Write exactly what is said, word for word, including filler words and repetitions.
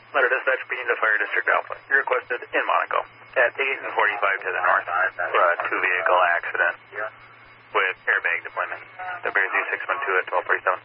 Letter dispatch being to Fire District Alpha. You're requested in Monaco. At eight and forty-five to the north for a two-vehicle accident with airbag deployment. The Bear Z six one two at twelve forty-seven.